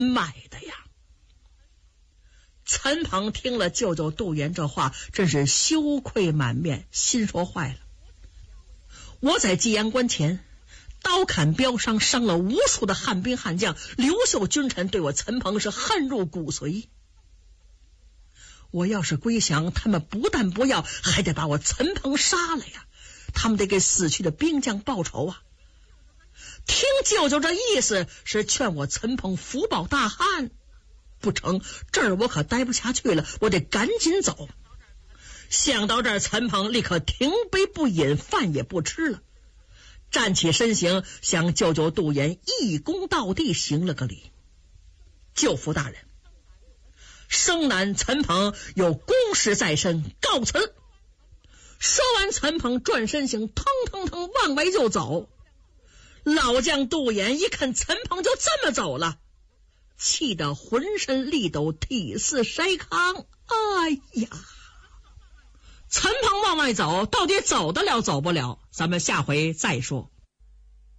卖的呀。陈鹏听了舅舅杜岩这话，真是羞愧满面，心说坏了。我在济阳关前刀砍标伤，伤了无数的汉兵汉将，刘秀君臣对我陈鹏是恨入骨髓。我要是归降，他们不但不要，还得把我陈鹏杀了呀！他们得给死去的兵将报仇啊！听舅舅这意思是劝我陈鹏福报大汉，不成，这儿我可待不下去了，我得赶紧走。想到这儿，陈鹏立刻停杯不饮，饭也不吃了，站起身形，向舅舅杜岩一躬到地，行了个礼。舅父大人，生男陈鹏有公事在身，告辞。说完，陈鹏转身行，腾腾腾往外就走。老将杜岩一看陈鹏就这么走了，气得浑身力抖，体似筛糠。哎呀，陈鹏往外走，到底走得了走不了，咱们下回再说。